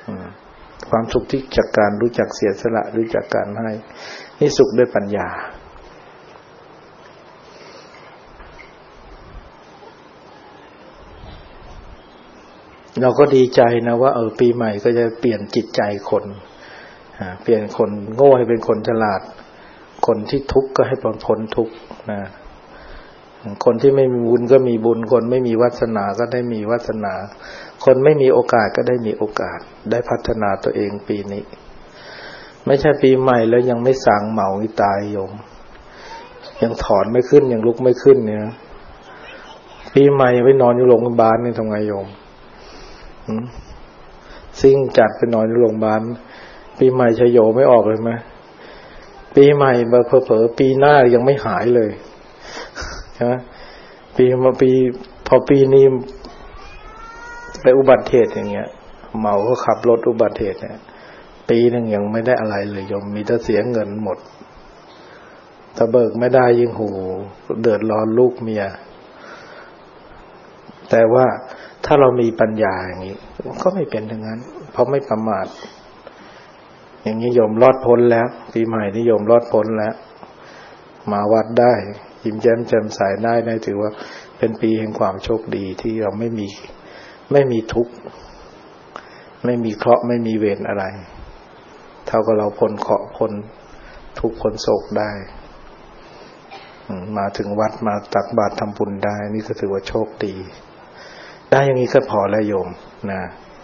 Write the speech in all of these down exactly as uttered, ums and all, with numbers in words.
ความสุขที่จากการรู้จักเสียสละรู้จักการให้นี่สุขด้วยปัญญาเราก็ดีใจนะว่าเออปีใหม่ก็จะเปลี่ยนจิตใจคนเปลี่ยนคนโง่ให้เป็นคนฉลาดคนที่ทุกข์ก็ให้พ้นทุกข์นะคนที่ไม่มีบุญก็มีบุญคนไม่มีวาสนาก็ได้มีวาสนาคนไม่มีโอกาสก็ได้มีโอกาสได้พัฒนาตัวเองปีนี้ไม่ใช่ปีใหม่แล้วยังไม่สางเหมาตายโยมยังถอนไม่ขึ้นยังลุกไม่ขึ้นเนี่ยปีใหม่ไปนอนอยู่โรงพยาบาลนี่ทำไงโยมซิ่งจัดไปนอนอยู่โรงพยาบาลปีใหม่ชโยไม่ออกเลยไหมปีใหม่เผลอๆปีหน้ายังไม่หายเลยใช่ไหมปีมาปีพอปีนี้ไปอุบัติเหตุอย่างเงี้ยเมาก็ขับรถอุบัติเหตุเนี่ยปีนึงยังไม่ได้อะไรเลยโยมมีแต่เสียเงินหมดถ้าเบิกไม่ได้ยิ่งโหเดือดร้อนลูกเมียแต่ว่าถ้าเรามีปัญญาอย่างนี้ก็ไม่เป็นอย่างนั้นเพราะไม่ประมาทอย่างนี้โยมรอดพ้นแล้วปีใหม่นี้โยมรอดพ้นแล้วมาวัดได้ยิ้มแย้มแจ่มใสได้ได้ถือว่าเป็นปีแห่งความโชคดีที่เราไม่มีไม่มีทุกข์ไม่มีเคราะห์ไม่มีเวรอะไรเท่ากับเราพ้นเคราะห์พ้นทุกข์พ้นโศกได้มาถึงวัดมาตักบาตรทำบุญได้นี่ก็ถือว่าโชคดีได้อย่างนี้ก็พอแล้วโยมนะ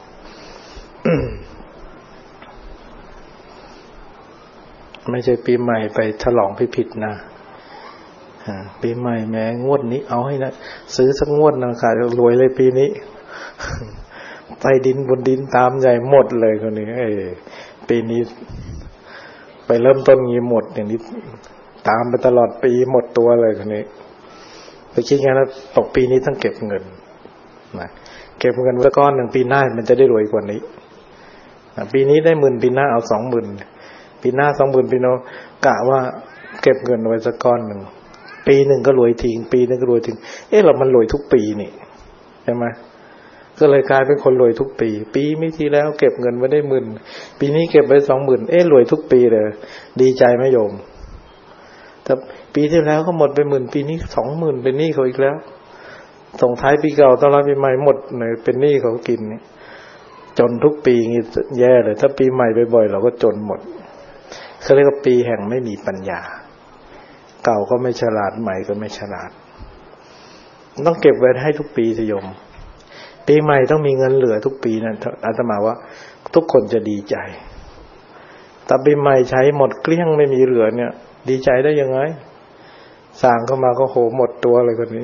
ไม่ใช่ปีใหม่ไปฉลองผิดๆนะปีใหม่แม้งวดนี้เอาให้นะซื้อสักงวดนะค่ะรวยเลยปีนี้ไปดินบนดินตามใหญ่หมดเลยคนนี้เอ้ปีนี้ไปเริ่มต้นงี้หมดอย่างนี้ตามไปตลอดปีหมดตัวเลยคนนี้ไปคิดงั้นแล้วตกปีนี้ต้องเก็บเงินนะเก็บเงินไว้ก้อนหนึ่งปีหน้ามันจะได้รวยกว่านี้ปีนี้ได้หมื่นปีหน้าเอาสองหมื่นปีหน้าสองหมื่นปีโนกะว่าเก็บเงินไว้สักก้อนหนึ่งปีหนึ่งก็รวยทิ้งปีนึงก็รวยทิ้งเอ๊ะเรามันรวยทุกปีนี่ใช่ไหมก็เลยกลายเป็นคนรวยทุกปีปีไม่ทีแล้วเก็บเงินไว้ได้หมื่นปีนี้เก็บไว้สองหมื่นเอ๊ะรวยทุกปีเลยดีใจไหมโยมแต่ปีที่แล้วก็หมดไปหมื่นปีนี้สองหมื่นเป็นหนี้เขาอีกแล้วส่งท้ายปีเก่าต้อนรับปีใหม่หมดเลยเป็นหนี้เขากินนี่จนทุกปีงี้แย่เลยถ้าปีใหม่บ่อยๆเราก็จนหมดเขาเรียกว่าปีแห่งไม่มีปัญญาเก่าก็ไม่ฉลาดใหม่ก็ไม่ฉลาดต้องเก็บไว้ให้ทุกปีสิโยมปีใหม่ต้องมีเงินเหลือทุกปีนะอาตมาว่าทุกคนจะดีใจแต่ปีใหม่ใช้หมดเกลี้ยงไม่มีเหลือเนี่ยดีใจได้ยังไงสร้างเข้ามาก็โหหมดตัวเลยคนนี้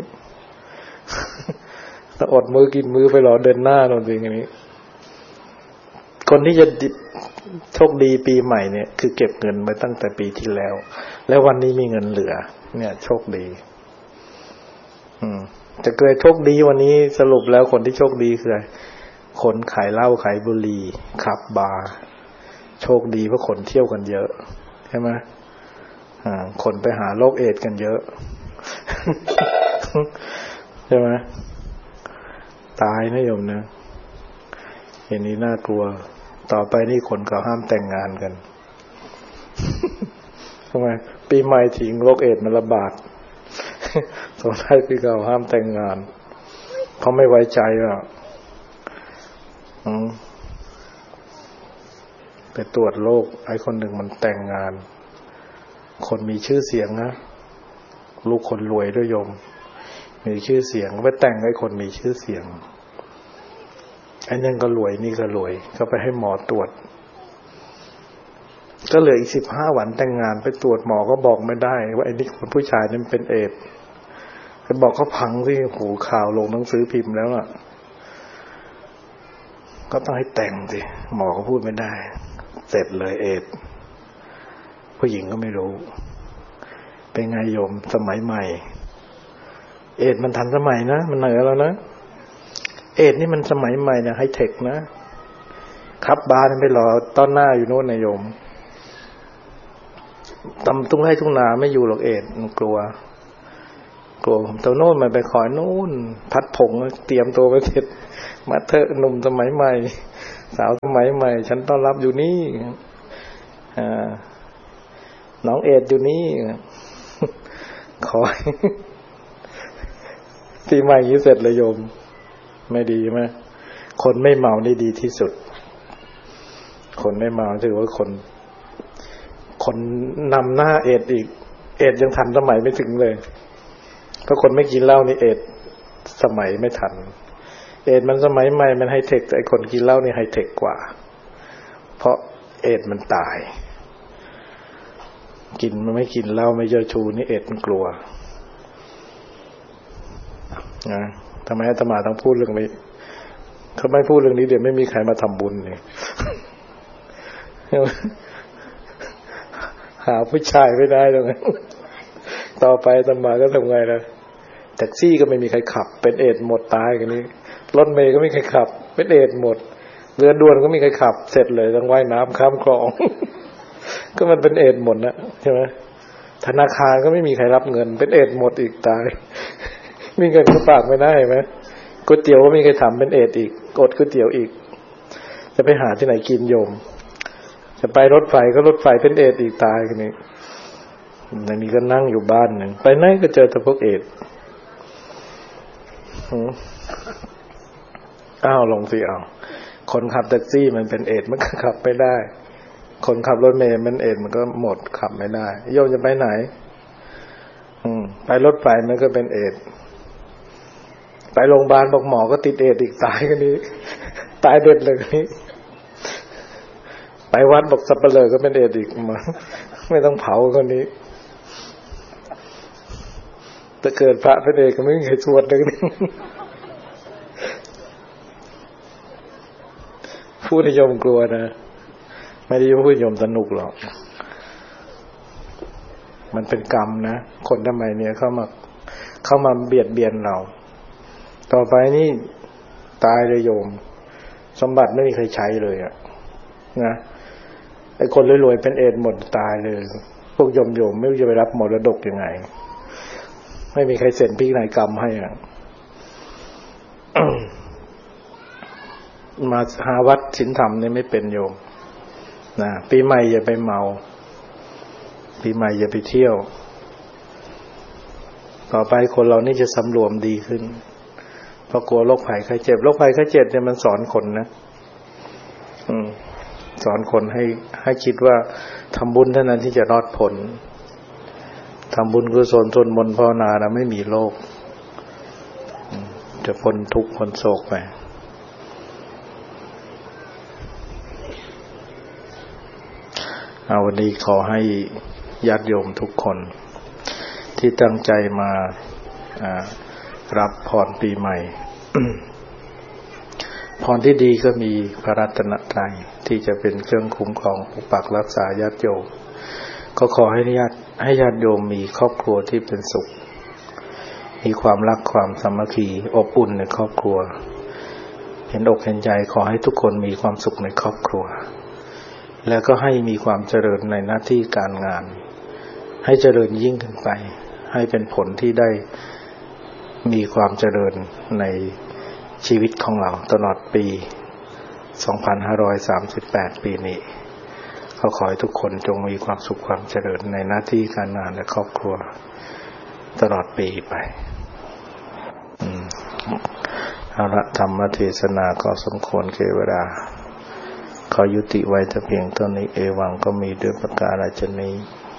ต้องอดมือกินมือไปรอเดินหน้าตรงนี้อย่างนี้คนที่จะโชคดีปีใหม่เนี่ยคือเก็บเงินมาตั้งแต่ปีที่แล้วแล้ววันนี้มีเงินเหลือเนี่ยโชคดีอืมจะเกิดโชคดีวันนี้สรุปแล้วคนที่โชคดีคืออะไรคนขายเหล้าขายบุหรี่ขับบาร์โชคดีเพราะคนเที่ยวกันเยอะใช่ไหมอ่าคนไปหาโรคเอดส์กันเยอะ ใช่ไหมตายนะโยมนะเห็นนี้น่ากลัวต่อไปนี่คนเขาห้ามแต่งงานกันทำไมปีใหม่ทิ้งโรคเอดส์มันระบาดส่วนท้ายปีเก่าห้ามแต่งงานเขาไม่ไว้ใจอ่ะไปตรวจโรคไอ้คนหนึ่งมันแต่งงานคนมีชื่อเสียงนะลูกคนรวยด้วยโยมมีชื่อเสียงไปแต่งไอ้คนมีชื่อเสียงไอ้นั่นก็รวยนี่ก็รวยก็ไปให้หมอตรวจก็เหลืออีกสิบห้าวันแต่งงานไปตรวจหมอก็บอกไม่ได้ว่าไอ้นี่คนผู้ชายนั้นเป็นเอดส์ไปบอกเขาพังสิหูข่าวลงหนังสือพิมพ์แล้วอ่ะก็ต้องให้แต่งสิหมอก็พูดไม่ได้เสร็จเลยเอดส์ผู้หญิงก็ไม่รู้เป็นไงโยมสมัยใหม่เอดส์มันทันสมัยนะมันเหนือแล้วนะเอดส์นี่มันสมัยใหม่นะไฮเทคนะขับบาร์ไปรอต้อนหน้าอยู่โน่นนะโยมตำตุ้งไร่ทุ่งนาไม่อยู่หรอกเอดส์มันกลัวกลัวผมตัวโน้นมันไปขอโน้นพัดผงเตรียมตัวไปเสร็จมาเถอะหนุ่มสมัยใหม่สาวสมัยใหม่ฉันต้อนรับอยู่นี่อ่าน้องเอ็ดอยู่นี่ขอปีใหม่นี้เสร็จเลยโยมไม่ดีไหมคนไม่เมานี่ดีที่สุดคนไม่เมาถือว่าคนคนนำหน้าเอ็ดอีกเอ็ดยังทันสมัยไม่ถึงเลยเพราะคนไม่กินเหล้านี่เอ็ดสมัยไม่ทันเอ็ดมันสมัยใหม่มันไฮเทคแต่ไอ้คนกินเหล้านี่ไฮเทคกว่าเพราะเอ็ดมันตายกินมันไม่กินเหล้าไม่เจ้าชูนี่เอ็ดมันกลัวนะทำไมอาตมาต้องพูดเรื่องนี้เขาไม่พูดเรื่องนี้เดี๋ยวไม่มีใครมาทำบุญนี่หาผู้ชายไม่ได้ตรงนั้นต่อไปอาตมาก็ทำไงล่ะแท็กซี่ก็ไม่มีใครขับเป็นเอดหมดตายกันนี้รถเมล์ก็ไม่มีใครขับเป็นเอดหมดเรือด่วนก็ไม่มีใครขับเสร็จเลยต้องว่ายน้ำข้ามคลองก็มันเป็นเอดหมดนะใช่ไหมธนาคารก็ไม่มีใครรับเงินเป็นเอดหมดอีกตายมีเงินก็ฝากไม่ได้ไหมก๋วยเตี๋ยวก็ไม่มีใครทำเป็นเอดอีกกดก๋วยเตี๋ยวอีกจะไปหาที่ไหนกินโยมจะไปรถไฟก็รถไฟเป็นเอดอีกตายกันนี้อย่างนี้ก็นั่งอยู่บ้านหนึ่งไปไหนก็เจอแต่พวกเอดอ้าวลงสิเอาคนขับแท็กซี่มันเป็นเอดมันก็ขับไม่ได้คนขับรถเมล์มันเอดมันก็หมดขับไม่ได้โยมจะไปไหนอืมไปรถไฟมันก็เป็นเอดไปโรงพยาบาลบอกหมอก็ติดเอดอีกตายกันนี้ตายเด็ดเลยนี้ไปวัดบอกสับเปลือก็เป็นเอดอีกมาไม่ต้องเผาคนนี้ถ้าเกิดพระเป็นเอดก็ไม่มีใครสวดเลยนี่พูดให้โยมกลัวนะไม่ได้พูดโยมสนุกหรอกมันเป็นกรรมนะคนทำไมเนี่ยเข้ามาเข้ามาเบียดเบียนเราต่อไปนี่ตายเลยโยมสมบัติไม่มีใครใช้เลยอะนะไอ้คนรวยๆเป็นเอดหมดตายเลยพวกโยมโยมไม่รู้จะไปรับมรดกยังไงไม่มีใครเซ็นพินัยกรรมให้อ่ะ มาหาวัดศีลธรรมนี่ไม่เป็นโยมนะปีใหม่อย่าไปเมาปีใหม่อย่าไปเที่ยวต่อไปคนเรานี่จะสำรวมดีขึ้นเพราะกลัวโรคภัยไข้เจ็บโรคภัยไข้เจ็บเนี่ยมันสอนคนนะอืมสอนคนให้ให้คิดว่าทำบุญเท่านั้นที่จะรอดพ้นทำบุญกุศลสวดมนต์ภาวนาแล้วไม่มีโรคจะพ้นทุกข์พ้นโศกไปเอาวันนี้ขอให้ญาติโยมทุกคนที่ตั้งใจมารับพรปีใหม่ พรที่ดีก็มีพระรัตนตรัยที่จะเป็นเครื่องคุ้มครองปกปักรักษาญาติโยมก็ขอให้ญาติให้ญาติโยมมีครอบครัวที่เป็นสุขมีความรักความสามัคคีอบอุ่นในครอบครัวเห็นอกเห็นใจขอให้ทุกคนมีความสุขในครอบครัวแล้วก็ให้มีความเจริญในหน้าที่การงานให้เจริญยิ่งขึ้นไปให้เป็นผลที่ได้มีความเจริญในชีวิตของเราตลอดปีสองพันห้าร้อยสามสิบแปดปีนี้ขอขอให้ทุกคนจงมีความสุขความเจริญในหน้าที่การงานและครอบครัวตลอดปีไปอืมเอาละธรรมเทศนาก็สมควรแก่เวลาขอยุติไว้แต่เพียงเท่านี้เอวังก็มีด้วยประการฉะนี้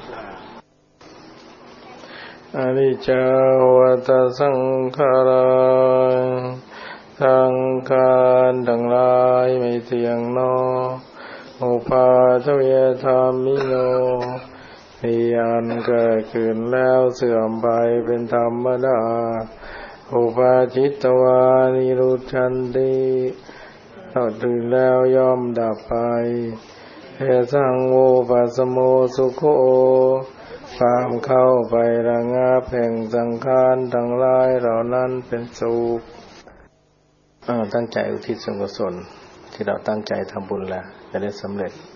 อนิจจาวัฏสังขาราสังขารทั้งหลายไม่เที่ยงนออุปาทวยธรรมิโนมีอันเกิดขึ้นแล้วเสื่อมไปเป็นธรรมดาอุปาทิตวานิรุชชันติถ้าถึงแล้วย่อมดับไปเอสังโวปัสสโมสุโขความเข้าไประงับแห่งสังขารทั้งหลายเหล่านั้นเป็นสุขตั้งใจอุทิศส่วนกุศลที่เราตั้งใจทำบุญแล้วจะได้สำเร็จ